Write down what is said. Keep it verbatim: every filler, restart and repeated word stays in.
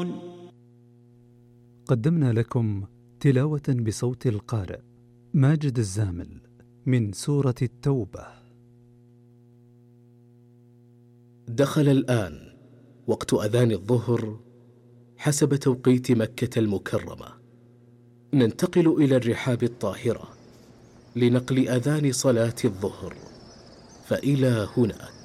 قدمنا لكم تلاوة بصوت القارئ ماجد الزامل من سورة التوبة. دخل الآن وقت أذان الظهر حسب توقيت مكة المكرمة. ننتقل إلى الرحاب الطاهرة لنقل أذان صلاة الظهر، فإلى هناك.